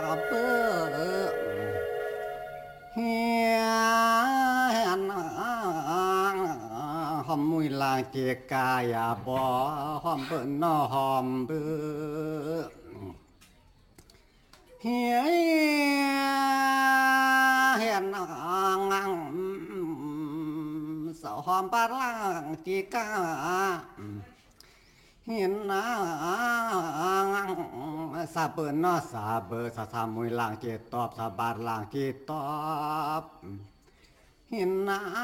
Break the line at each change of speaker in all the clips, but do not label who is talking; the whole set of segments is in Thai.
เปื้อเฮียนหอมมุยลางเจกายาบอหอมเปิ้นนอหอมเปื้อเฮียเห็นสาวหอมปาลางเจกาเห็นซาเปินนอซาเบอร์สามุยลางเจตอบสาบาดลางเจตอบเห็น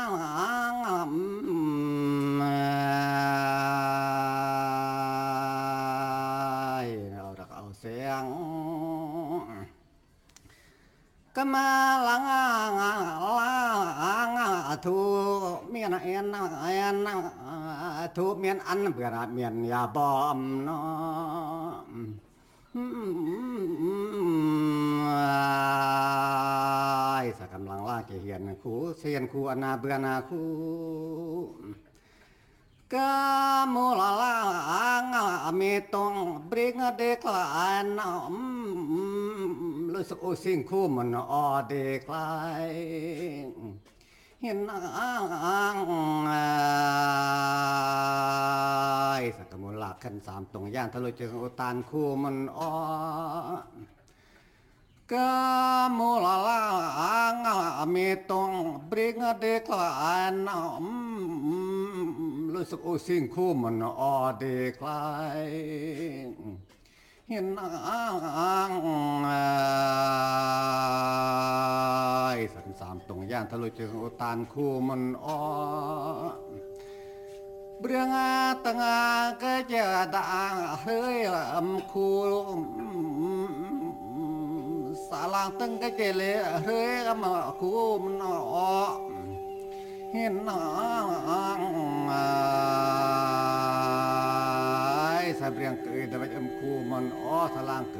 เราดักเอาเสียงก็มาลังทูเมียนเอ็นทูเมียนอันเบื่อเมียนยาบอมเนาะสักกำลังล่าเกียนคูเสียนคูอนาเบื่อนาคูก็มูลาลามีตรงบริงเด็กลายน้ำรู้สึกสิ่งคู่มันออเด็กลายเห็นสักมูลาขันสามตรงย่างทะลุจึงอุตานคู่มันออก็มูลาลามีตรงบริงเด็กลายน้ำรู้สึกสิ่งคู่มันออเด็กลายเห็นสันสามตรงย่างทะลุจึงอุตานคู่มันออเบื้องตั้งก็จะด่าเฮ้ยลำคู่สาลางตั้งก็จะเละเฮ้ยมาคู่มันออเห็นสาเบียงเกิดแต่ว่าคู่มันอ้อสลาง